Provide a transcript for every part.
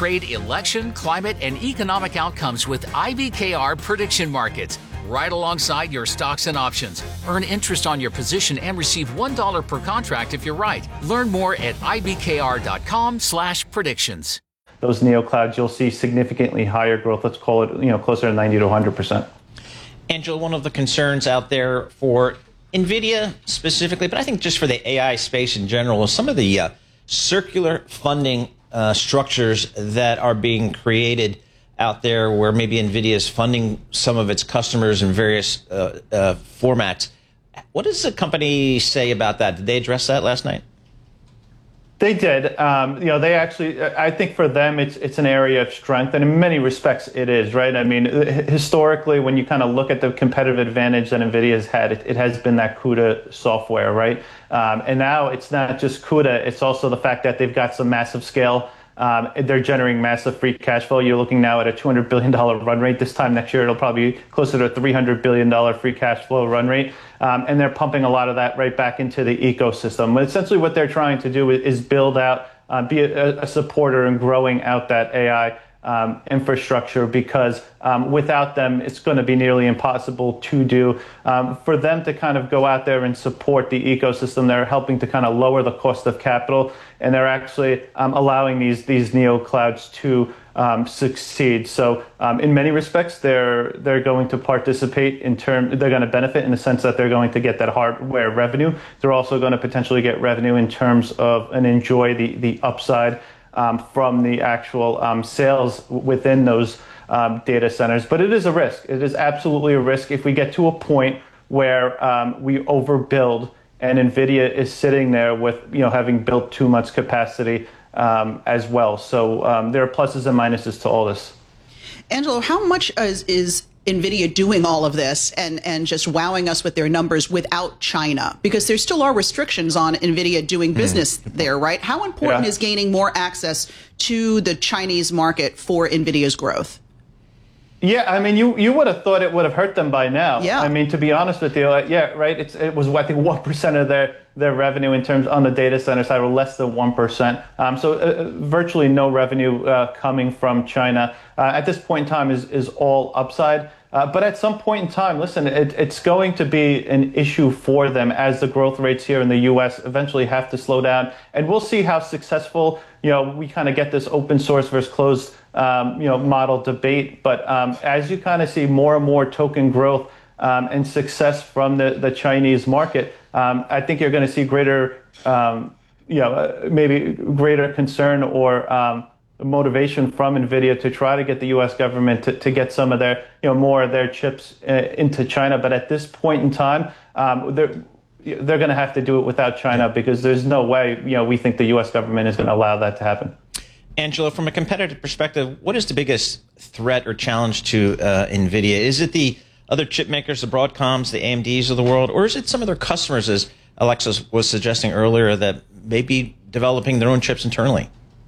trade election, climate, and economic outcomes with IBKR prediction markets, right alongside your stocks and options. Earn interest on your position and receive $1 per contract if you're right. Learn more at ibkr.com/predictions. Those neoclouds, you'll see significantly higher growth. Let's call it, closer to 90 to 100%. Angela, one of the concerns out there for NVIDIA specifically, but I think just for the AI space in general, is some of the circular funding structures that are being created out there where maybe NVIDIA is funding some of its customers in various formats. What does the company say about that? Did they address that last night? They did. They actually, I think for them, it's an area of strength. And in many respects, it is, right? I mean, historically, when you kind of look at the competitive advantage that NVIDIA has had, it has been that CUDA software, right? And now it's not just CUDA, it's also the fact that they've got some massive scale. They're generating massive free cash flow. You're looking now at a $200 billion run rate. This time next year, it'll probably be closer to a $300 billion free cash flow run rate. And they're pumping a lot of that right back into the ecosystem. But essentially what they're trying to do is build out, be a supporter in growing out that AI infrastructure, because without them, it's going to be nearly impossible to do. For them to kind of go out there and support the ecosystem, they're helping to kind of lower the cost of capital, and they're actually allowing these neoclouds to succeed. So in many respects, they're going to participate they're going to benefit in the sense that they're going to get that hardware revenue. They're also going to potentially get revenue in terms of and enjoy the upside from the actual sales within those data centers. But it is a risk. It is absolutely a risk if we get to a point where we overbuild and NVIDIA is sitting there with, having built too much capacity as well. So there are pluses and minuses to all this. Angelo, how much is NVIDIA doing all of this and just wowing us with their numbers without China? Because there still are restrictions on NVIDIA doing business there, right? How important is gaining more access to the Chinese market for NVIDIA's growth? Yeah, I mean, you would have thought it would have hurt them by now. Yeah. I mean, to be honest with you, right? It was, I think, 1% of their revenue in terms on the data center side, or less than 1%. So virtually no revenue coming from China at this point in time is all upside. But at some point in time, listen, it's going to be an issue for them as the growth rates here in the U.S. eventually have to slow down. And we'll see how successful, we kind of get this open source versus closed, model debate. But as you kind of see more and more token growth and success from the Chinese market, I think you're going to see greater, maybe greater concern or motivation from NVIDIA to try to get the U.S. government to get some of their, more of their chips into China. But at this point in time, they're going to have to do it without China, because there's no way, we think the U.S. government is going to allow that to happen. Angelo, from a competitive perspective, what is the biggest threat or challenge to NVIDIA? Is it the other chip makers, the Broadcoms, the AMDs of the world, or is it some of their customers, as Alexa was suggesting earlier, that may be developing their own chips internally?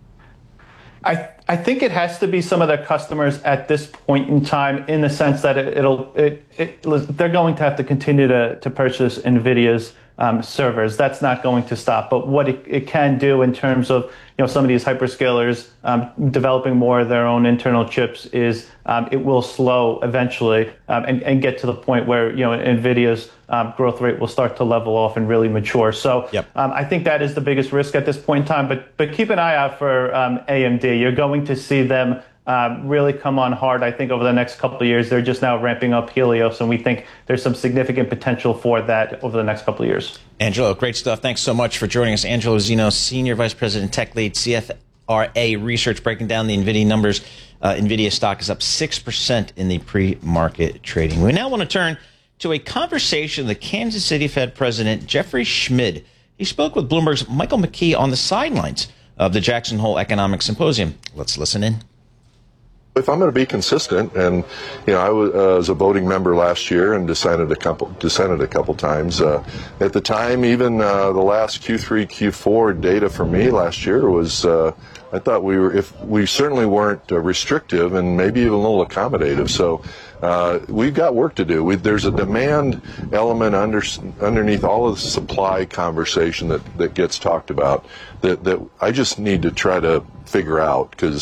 I think it has to be some of their customers at this point in time, in the sense that they're going to have to continue to purchase NVIDIA's servers. That's not going to stop. But what it can do in terms of some of these hyperscalers developing more of their own internal chips is it will slow eventually and get to the point where NVIDIA's growth rate will start to level off and really mature. So I think that is the biggest risk at this point in time. But keep an eye out for AMD. You're going to see them really come on hard, I think, over the next couple of years. They're just now ramping up Helios, and we think there's some significant potential for that over the next couple of years. Angelo, great stuff. Thanks so much for joining us. Angelo Zeno, Senior Vice President, Tech Lead, CFRA Research, breaking down the NVIDIA numbers. NVIDIA stock is up 6% in the pre-market trading. We now want to turn to a conversation with Kansas City Fed President Jeffrey Schmid. He spoke with Bloomberg's Michael McKee on the sidelines of the Jackson Hole Economic Symposium. Let's listen in. If I'm going to be consistent, and I was a voting member last year and dissented a couple times. At the time, even the last Q3, Q4 data for me last year was, I thought we certainly weren't restrictive and maybe even a little accommodative. So we've got work to do. There's a demand element underneath all of the supply conversation that gets talked about that I just need to try to figure out, because